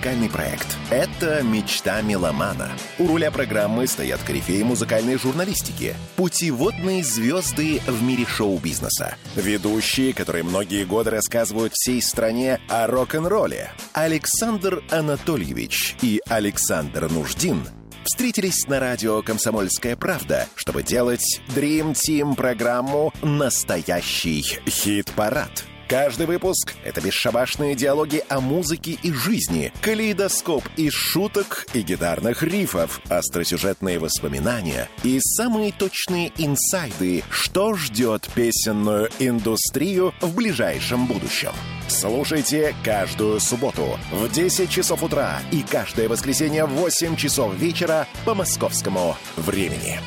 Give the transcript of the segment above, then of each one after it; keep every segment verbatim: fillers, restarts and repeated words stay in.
музыкальный проект. Это «Мечта меломана». У руля программы стоят корифеи музыкальной журналистики, путеводные звезды в мире шоу-бизнеса, ведущие, которые многие годы рассказывают всей стране о рок-н-ролле. Александр Анатольевич и Александр Нуждин встретились на радио «Комсомольская правда», чтобы делать Dream Team программу «Настоящий хит-парад». Каждый выпуск — это бесшабашные диалоги о музыке и жизни, калейдоскоп из шуток и гитарных рифов, остросюжетные воспоминания и самые точные инсайды, что ждет песенную индустрию в ближайшем будущем. Слушайте каждую субботу в десять часов утра и каждое воскресенье в восемь часов вечера по московскому времени.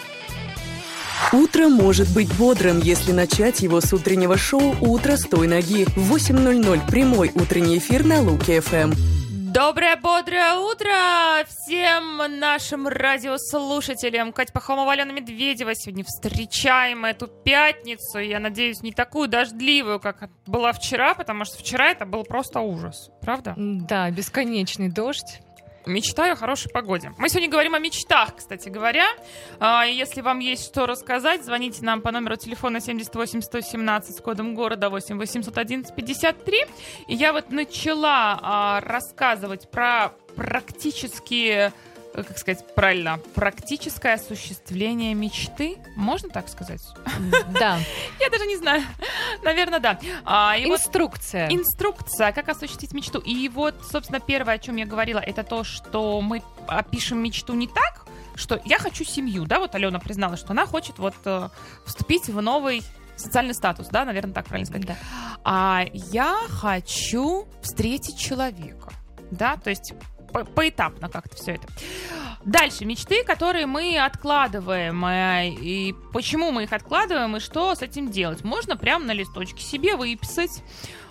Утро может быть бодрым, если начать его с утреннего шоу «Утро с той ноги». В восемь ноль ноль прямой утренний эфир на Луки-эф эм. Доброе, бодрое утро всем нашим радиослушателям. Катя Пахомова, Алена Медведева. Сегодня встречаем эту пятницу. Я надеюсь, не такую дождливую, как была вчера, потому что вчера это был просто ужас. Правда? Да, бесконечный дождь. Мечтаю о хорошей погоде. Мы сегодня говорим о мечтах, кстати говоря. Если вам есть что рассказать, звоните нам по номеру телефона семьдесят восемь сто семнадцать с кодом города восемь восемьсот одиннадцать пятьдесят три. И я вот начала а, рассказывать про практические, как сказать правильно, практическое осуществление мечты. Можно так сказать? Да. Я даже не знаю. Наверное, да. А, и инструкция. Вот, инструкция, как осуществить мечту. И вот, собственно, первое, о чем я говорила, это то, что мы опишем мечту не так, что я хочу семью, да, вот Алена признала, что она хочет вот э, вступить в новый социальный статус, да, наверное, так правильно сказать. Да. А я хочу встретить человека, да, то есть по- поэтапно как-то все это. Дальше, мечты, которые мы откладываем, и почему мы их откладываем, и что с этим делать. Можно прямо на листочке себе выписать,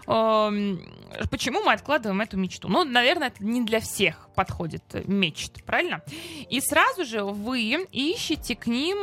почему мы откладываем эту мечту. Ну, наверное, это не для всех подходит мечт, правильно? И сразу же вы ищете к ним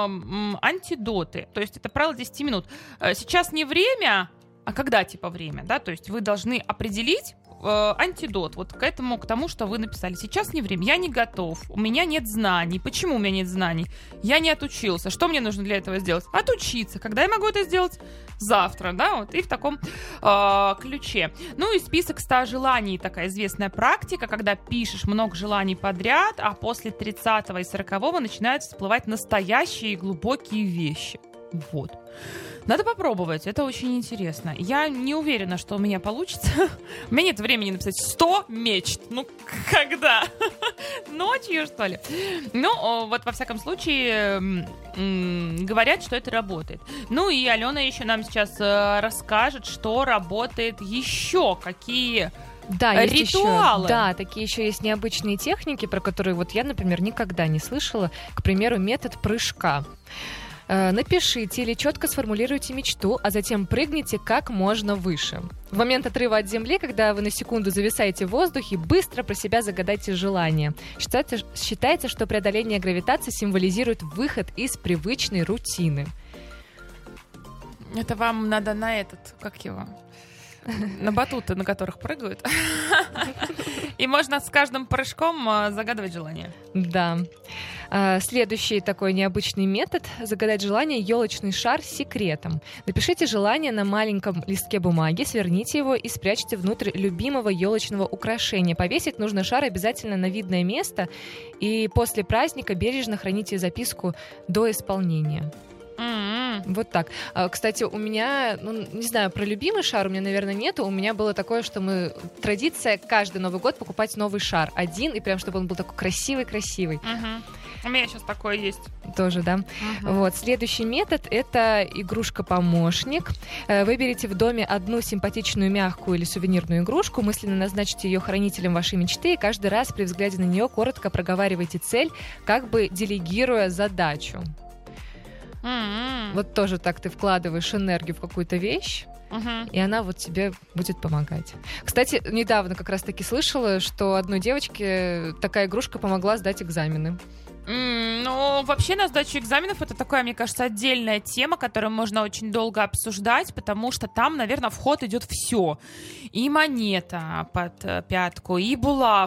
антидоты, то есть это правило десять минут. Сейчас не время, а когда типа время, да, то есть вы должны определить антидот вот к этому, к тому, что вы написали. Сейчас не время, я не готов, у меня нет знаний. Почему у меня нет знаний? Я не отучился. Что мне нужно для этого сделать? Отучиться. Когда я могу это сделать? Завтра, да, вот, и в таком э, ключе. Ну и список ста желаний, такая известная практика, когда пишешь много желаний подряд, а после тридцатого и сорокового начинают всплывать настоящие глубокие вещи. Вот. Надо попробовать, это очень интересно. Я не уверена, что у меня получится. У меня нет времени написать сто мечт. Ну, когда? Ночью, что ли? Ну, вот во всяком случае, говорят, что это работает. Ну и Алена еще нам сейчас расскажет, что работает еще, какие... Да, есть ритуалы. Еще, да, такие еще есть необычные техники, про которые вот я, например, никогда не слышала. К примеру, метод прыжка. Напишите или четко сформулируйте мечту, а затем прыгните как можно выше. В момент отрыва от земли, когда вы на секунду зависаете в воздухе, быстро про себя загадайте желание. Считается, считается, что преодоление гравитации символизирует выход из привычной рутины. Это вам надо на этот, как его... На батуты, на которых прыгают. И можно с каждым прыжком загадывать желание. Да. Следующий такой необычный метод — загадать желание — елочный шар с секретом. Напишите желание на маленьком листке бумаги, сверните его и спрячьте внутрь любимого елочного украшения. Повесить нужно шар обязательно на видное место, и после праздника бережно храните записку до исполнения. Mm-hmm. Вот так. Кстати, у меня, ну, не знаю, про любимый шар у меня, наверное, нету. У меня было такое, что мы... Традиция каждый Новый год покупать новый шар. Один, и прям, чтобы он был такой красивый-красивый. Mm-hmm. У меня сейчас такое есть. Тоже, да? Uh-huh. Вот. Следующий метод — это игрушка-помощник. Выберите в доме одну симпатичную, мягкую или сувенирную игрушку, мысленно назначьте ее хранителем вашей мечты, и каждый раз при взгляде на нее коротко проговаривайте цель, как бы делегируя задачу. Mm-hmm. Вот тоже так ты вкладываешь энергию в какую-то вещь, uh-huh. и она вот тебе будет помогать. Кстати, недавно как раз-таки слышала, что одной девочке такая игрушка помогла сдать экзамены. Mm, ну, вообще на сдачу экзаменов это такая, мне кажется, отдельная тема, которую можно очень долго обсуждать, потому что там, наверное, в ход идет все. И монета под пятку, и булавка,